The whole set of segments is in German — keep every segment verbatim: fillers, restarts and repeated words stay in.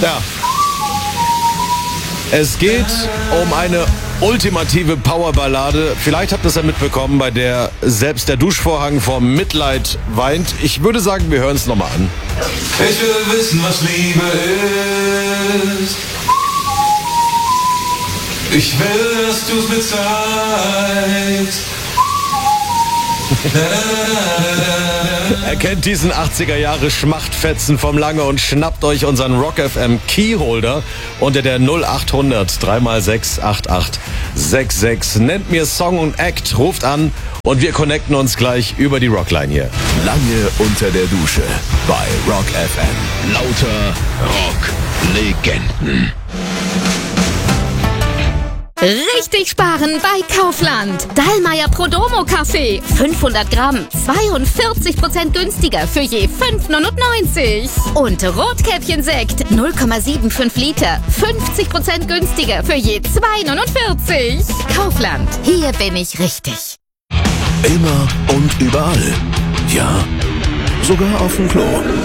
Ja. Es geht um eine ultimative Powerballade. Vielleicht habt ihr es ja mitbekommen, bei der selbst der Duschvorhang vor Mitleid weint. Ich würde sagen, wir hören es nochmal an. Ich will wissen, was Liebe ist. Ich will, dass du's mir zeigst. Erkennt diesen achtziger Jahre Schmachtfetzen vom Lange und schnappt euch unseren Rock F M Keyholder unter der null acht hundert drei mal sechs acht acht sechs sechs. Nennt mir Song und Act, ruft an und wir connecten uns gleich über die Rockline hier. Lange unter der Dusche bei Rock F M. Lauter Rock-Legenden. Richtig sparen bei Kaufland. Dallmayr Prodomo Kaffee. fünfhundert Gramm. zweiundvierzig Prozent günstiger für je fünf neunundneunzig. Und Rotkäppchen Sekt. null Komma fünfundsiebzig Liter. fünfzig Prozent günstiger für je zwei neunundvierzig. Kaufland. Hier bin ich richtig. Immer und überall. Ja, sogar auf dem Klo.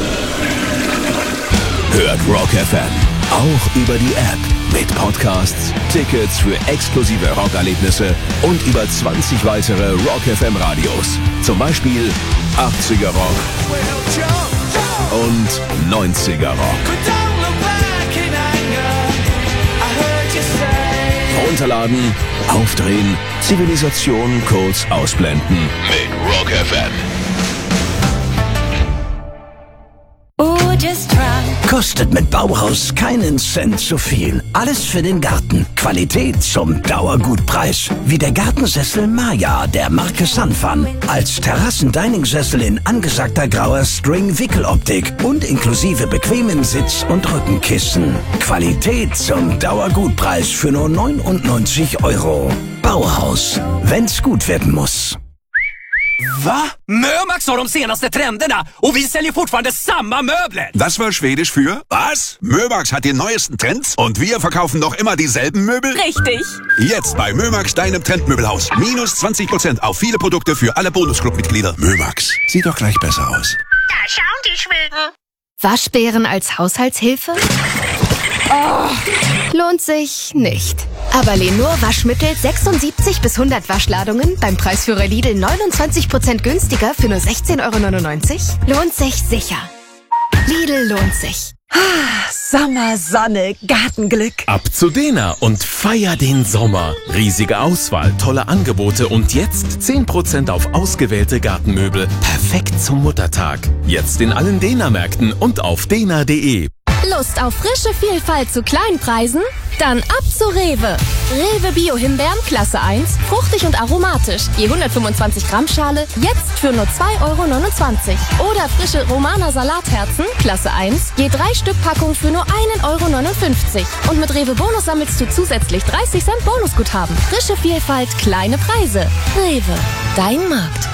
Hört Rock F M. Auch über die App. Mit Podcasts, Tickets für exklusive Rockerlebnisse und über zwanzig weitere Rock F M Radios. Zum Beispiel achtziger Rock und neunziger Rock. Runterladen, aufdrehen, Zivilisation kurz ausblenden. Mit Rock F M. Kostet mit Bauhaus keinen Cent zu viel. Alles für den Garten. Qualität zum Dauergutpreis. Wie der Gartensessel Maya der Marke Sunfun. Als Terrassen-Dining-Sessel in angesagter grauer String-Wickeloptik und inklusive bequemen Sitz- und Rückenkissen. Qualität zum Dauergutpreis für nur neunundneunzig Euro. Bauhaus. Wenn's gut werden muss. Va? Mömax har de senaste trenderna och vi säljer fortfarande samma möbler. Das war Schwedisch für was? Mömax hat die neuesten Trends und wir verkaufen noch immer dieselben Möbel? Richtig. Jetzt bei Mömax, deinem Trendmöbelhaus. Minus zwanzig Prozent auf viele Produkte für alle Bonusclub-Mitglieder. Mömax. Sieht doch gleich besser aus. Da schauen die Schweden. Waschbären als Haushaltshilfe? Oh, lohnt sich nicht. Aber Lenur Waschmittel sechsundsiebzig bis hundert Waschladungen beim Preisführer Lidl neunundzwanzig Prozent günstiger für nur sechzehn Euro neunundneunzig? Lohnt sich sicher. Lidl lohnt sich. Sommer, Sonne, Gartenglück. Ab zu Dena und feier den Sommer. Riesige Auswahl, tolle Angebote und jetzt zehn Prozent auf ausgewählte Gartenmöbel. Perfekt zum Muttertag. Jetzt in allen Dena-Märkten und auf dena punkt de. Lust auf frische Vielfalt zu kleinen Preisen? Dann ab zu Rewe. Rewe Bio-Himbeeren Klasse eins, fruchtig und aromatisch. Je hundertfünfundzwanzig Gramm Schale, jetzt für nur zwei Euro neunundzwanzig. Oder frische Romana Salatherzen Klasse eins, je drei Stück Packung für nur ein Euro neunundfünfzig. Und mit Rewe Bonus sammelst du zusätzlich dreißig Cent Bonusguthaben. Frische Vielfalt, kleine Preise. Rewe, dein Markt.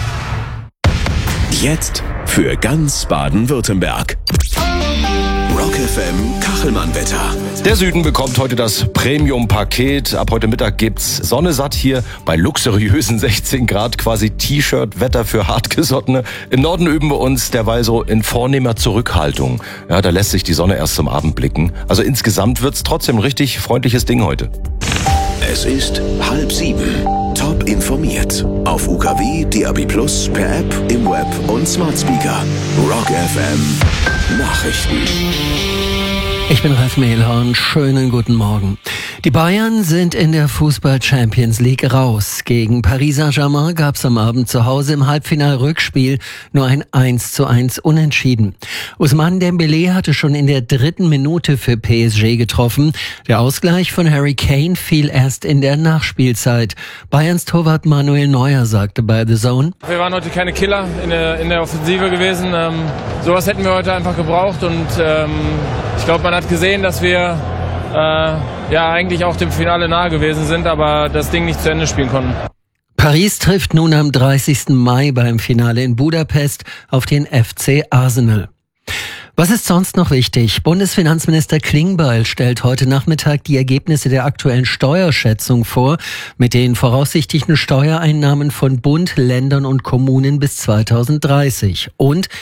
Jetzt für ganz Baden-Württemberg. Rock F M Kachelmann-Wetter. Der Süden bekommt heute das Premium-Paket. Ab heute Mittag gibt's Sonne satt hier bei luxuriösen sechzehn Grad, quasi T-Shirt-Wetter für Hartgesottene. Im Norden üben wir uns derweil so in vornehmer Zurückhaltung. Ja, da lässt sich die Sonne erst zum Abend blicken. Also insgesamt wird's trotzdem ein richtig freundliches Ding heute. Es ist halb sieben. Top informiert. Auf U K W, D A B Plus, per App, im Web und Smart Speaker. Rock F M Nachrichten. Ich bin Ralf Mehlhorn. Schönen guten Morgen. Die Bayern sind in der Fußball-Champions League raus. Gegen Paris Saint-Germain gab es am Abend zu Hause im Halbfinal-Rückspiel nur ein eins zu eins Unentschieden. Ousmane Dembélé hatte schon in der dritten Minute für P S G getroffen. Der Ausgleich von Harry Kane fiel erst in der Nachspielzeit. Bayerns Torwart Manuel Neuer sagte bei The Zone: Wir waren heute keine Killer in der, in der Offensive gewesen. Ähm, sowas hätten wir heute einfach gebraucht und ähm, ich glaube, man hat gesehen, dass wir äh, ja eigentlich auch dem Finale nahe gewesen sind, aber das Ding nicht zu Ende spielen konnten. Paris trifft nun am dreißigsten Mai beim Finale in Budapest auf den F C Arsenal. Was ist sonst noch wichtig? Bundesfinanzminister Klingbeil stellt heute Nachmittag die Ergebnisse der aktuellen Steuerschätzung vor, mit den voraussichtlichen Steuereinnahmen von Bund, Ländern und Kommunen bis zweitausenddreißig. Und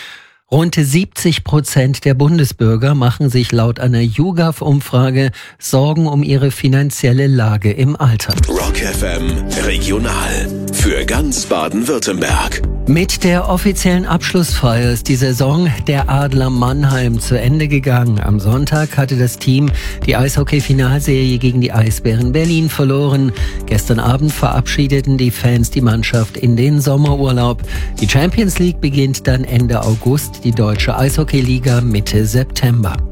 Rund siebzig Prozent der Bundesbürger machen sich laut einer YouGov-Umfrage Sorgen um ihre finanzielle Lage im Alter. Rock F M Regional für ganz Baden-Württemberg. Mit der offiziellen Abschlussfeier ist die Saison der Adler Mannheim zu Ende gegangen. Am Sonntag hatte das Team die Eishockey-Finalserie gegen die Eisbären Berlin verloren. Gestern Abend verabschiedeten die Fans die Mannschaft in den Sommerurlaub. Die Champions League beginnt dann Ende August, die deutsche Eishockey-Liga Mitte September.